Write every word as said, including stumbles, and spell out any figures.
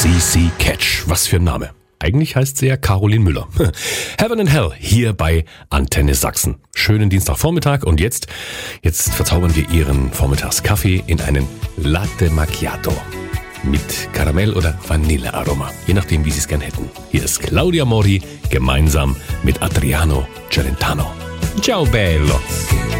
C C Catch, was für ein Name. Eigentlich heißt sie ja Caroline Müller. Heaven and Hell hier bei Antenne Sachsen. Schönen Dienstagvormittag und jetzt, jetzt verzaubern wir Ihren Vormittagskaffee in einen Latte Macchiato. Mit Karamell- oder Vanillearoma, je nachdem, wie Sie es gern hätten. Hier ist Claudia Mori gemeinsam mit Adriano Celentano. Ciao bello!